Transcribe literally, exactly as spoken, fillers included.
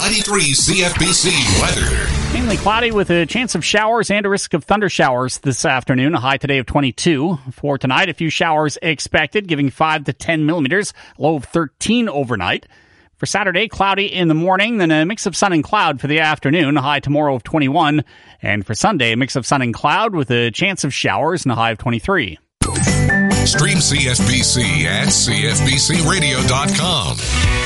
ninety-three C F B C weather. Mainly cloudy with a chance of showers and a risk of thunder showers this afternoon. A high today of twenty-two. For tonight, a few showers expected, giving five to ten millimeters. Low of thirteen overnight. For Saturday, cloudy in the morning, then a mix of sun and cloud for the afternoon. A high tomorrow of twenty-one. And for Sunday, a mix of sun and cloud with a chance of showers and a high of twenty-three. Stream C F B C at C F B C radio dot com.